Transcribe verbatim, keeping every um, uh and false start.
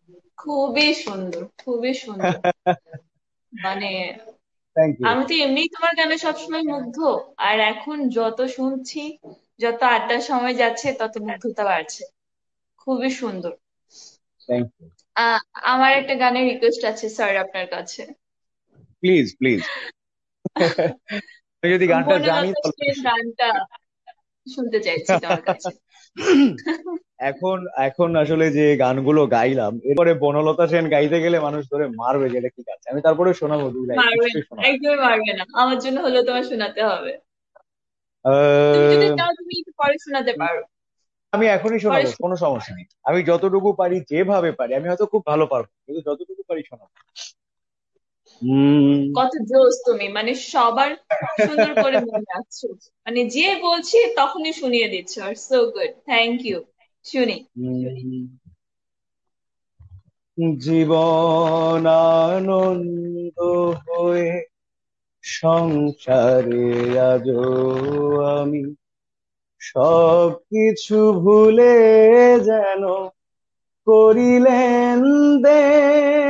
খুবই সুন্দর, খুবই সুন্দর। মানে থ্যাংক ইউ। আমি তো এমনিই তোমার গানে সবসময় মুগ্ধ, আর এখন যত শুনছি, যত আড্ডার সময় যাচ্ছে, তত মুগ্ধতা বাড়ছে। খুবই সুন্দর। Thank you. আহ আমার একটা গানের রিকোয়েস্ট আছে স্যার আপনার কাছে। Please please. আমি যদি গানটা জানি বনলতা তাহলে সেন অবশ্যই। গানটা শুনতে চাইছি তোমার কাছে। এখন এখন আসলে যে গানগুলো গাইলাম, এরপরে বনলতা সেন গাইতে গেলে মানুষ ধরে মারবে যে এটা কি গাচ্ছে। আমি তারপরে শোনাবো দুই লাইন, মারবে না, নিশ্চয়ই শোনাবো। একদমই মারবে না, আমার জন্য হলেও তোমার শোনাতে হবে। তুমি যদি আহ, চাও তুমি একটু পরে শোনাতে পারো। আমি এখনই পরে শোনাবো, শো- কোনো সমস্যা নেই। আমি যতটুকু পারি, যেভাবে পারি, আমি হয়তো খুব ভালো পারবো কিন্তু যতটুকু পারি শোনাবো। উম কত জোস তুমি, মানে সবার সুন্দর করে মনে রাখছো। মানে যে বলছি তখনই শুনিয়ে দিচ্ছ, আর সো গুড, থ্যাংক ইউ। শুনি। উম, জীবন আনন্দ হয়ে সংসারে আজো আমি সবকিছু ভুলে যেন করিলেন দে